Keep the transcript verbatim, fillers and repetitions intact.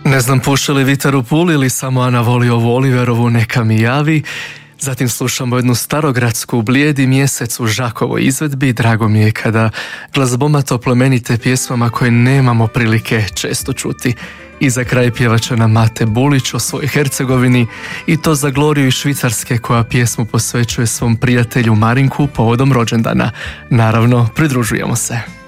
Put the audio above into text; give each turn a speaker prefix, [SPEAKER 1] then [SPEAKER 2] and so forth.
[SPEAKER 1] Ne znam puše li vitar u Puli ili samo Ana voli ovu Oliverovu neka mi javi. Zatim slušamo jednu starogradsku Blijedi mjesec u Žakovoj izvedbi. Drago mi je kada glazbomato plemenite pjesmama koje nemamo prilike često čuti. I za kraj pjevat će nam Mate Bulić o svojoj Hercegovini i to za Gloriju iz Švicarske koja pjesmu posvećuje svom prijatelju Marinku povodom rođendana. Naravno, pridružujemo se.